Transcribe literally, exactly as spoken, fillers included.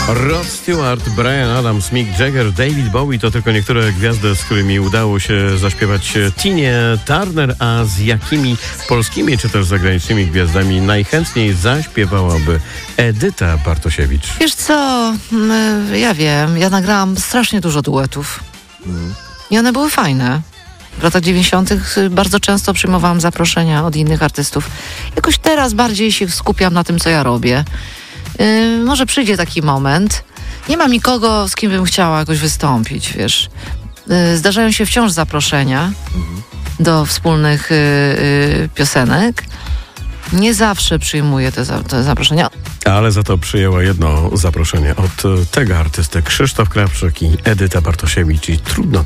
Rod Stewart, Bryan Adams, Mick Jagger, David Bowie to tylko niektóre gwiazdy, z którymi udało się zaśpiewać Tinie Turner, a z jakimi polskimi czy też zagranicznymi gwiazdami najchętniej zaśpiewałaby Edyta Bartosiewicz? Wiesz co, ja wiem, ja nagrałam strasznie dużo duetów mm. i one były fajne. W latach dziewięćdziesiątych bardzo często przyjmowałam zaproszenia od innych artystów. Jakoś teraz bardziej się skupiam na tym, co ja robię. Yy, może przyjdzie taki moment. Nie mam nikogo, z kim bym chciała jakoś wystąpić, wiesz. Yy, zdarzają się wciąż zaproszenia mhm. do wspólnych yy, yy, piosenek. Nie zawsze przyjmuję te, za, te zaproszenia. Ale za to przyjęła jedno zaproszenie od tego artysty Krzysztof Krawczyk i Edyta Bartosiewicz i trudno